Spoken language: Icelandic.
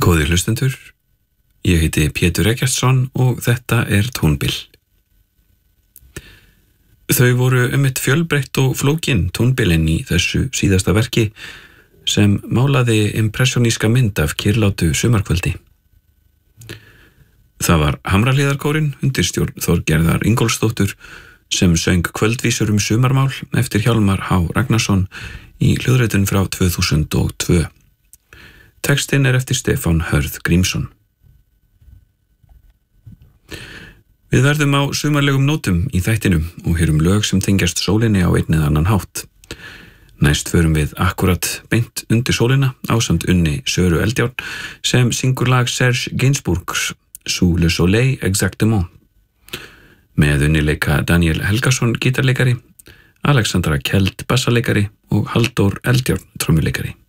Góðir hlustendur, ég heiti Pétur Eggertsson og þetta Tónbil. Þau voru einmitt fjölbreytt og flókin tónbilin í þessu síðasta verki sem málaði impressjóníska mynd af kyrlátu sumarkvöldi. Það var Hamrahlíðarkórinn undir stjórn Þorgerðar Ingólfsdóttur sem söng kvöldvísur sumarmál eftir Hjálmar H. Ragnarsson í hljóðritun frá 2002. Textinn eftir Stefán Hörð Grímsson. Við verðum á sumarlegum nótum í þættinum og heyrum lög sem tengjast sólinni á einn eða annan hátt. Næst förum við akkúrat beint undir sólina ásamt Unni Söru Eldjárn sem syngur lag Serge Gainsbourgs Sous le soleil exactement. Með Unni leika Daniel Helgason gítarleikari, Alexandra Kjeld bassaleikari og Halldór Eldjárn trommuleikari.